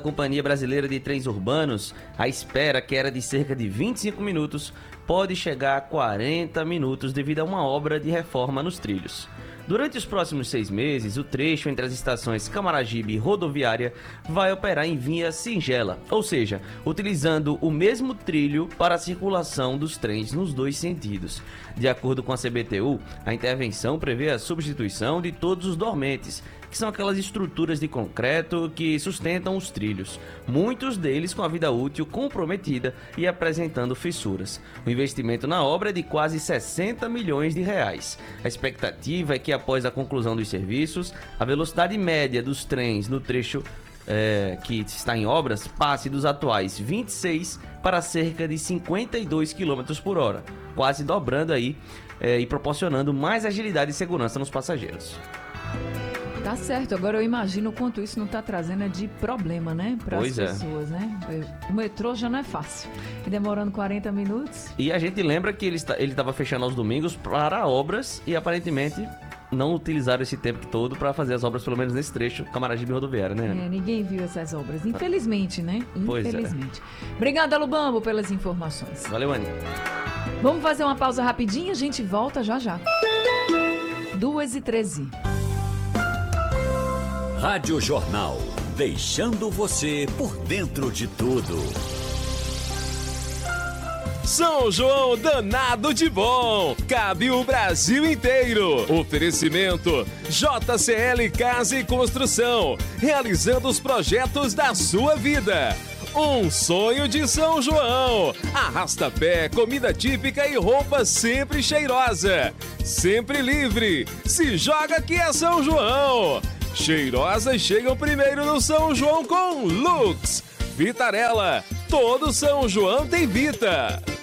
Companhia Brasileira de Trens Urbanos, a espera, que era de cerca de 25 minutos, pode chegar a 40 minutos devido a uma obra de reforma nos trilhos. Durante os próximos 6 meses, o trecho entre as estações Camaragibe e Rodoviária vai operar em via singela, ou seja, utilizando o mesmo trilho para a circulação dos trens nos dois sentidos. De acordo com a CBTU, a intervenção prevê a substituição de todos os dormentes, que são aquelas estruturas de concreto que sustentam os trilhos, muitos deles com a vida útil comprometida e apresentando fissuras. O investimento na obra é de quase 60 milhões de reais. A expectativa é que, após a conclusão dos serviços, a velocidade média dos trens no trecho que está em obras passe dos atuais 26 para cerca de 52 km por hora, quase dobrando aí e proporcionando mais agilidade e segurança nos passageiros. Tá certo, agora eu imagino o quanto isso não está trazendo de problema, né, para as pessoas, né? O metrô já não é fácil, e demorando 40 minutos. E a gente lembra que ele estava fechando aos domingos para obras e aparentemente não utilizaram esse tempo todo para fazer as obras, pelo menos nesse trecho, Camaragibe e Rodoviária, né? Ninguém viu essas obras, infelizmente, né? Infelizmente. Obrigada, Lubambo, pelas informações. Valeu, Aninha. Vamos fazer uma pausa rapidinha, a gente volta já já. 2h13. Rádio Jornal, deixando você por dentro de tudo. São João danado de bom, cabe o Brasil inteiro. Oferecimento JCL Casa e Construção, realizando os projetos da sua vida. Um sonho de São João. Arrasta-pé, comida típica e roupa sempre cheirosa. Sempre livre. Se joga que é São João. Cheirosas chegam primeiro no São João com Lux. Vitarella. Todo São João tem Vita.